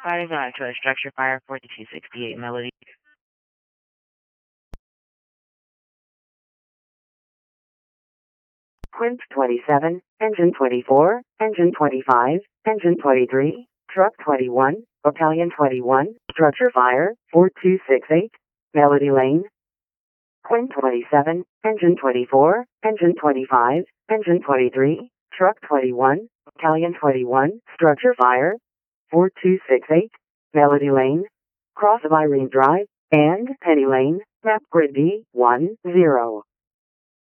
5 to a structure fire 4268 Melody. Quint 27, Engine 24, Engine 25, Engine 23, Truck 21, Battalion 21, Structure Fire 4268, Melody Lane. Quint 27, Engine 24, Engine 25, Engine 23, Truck 21, Battalion 21, Structure Fire 4268, Melody Lane. Cross of Irene Drive and Penny Lane, map grid B10.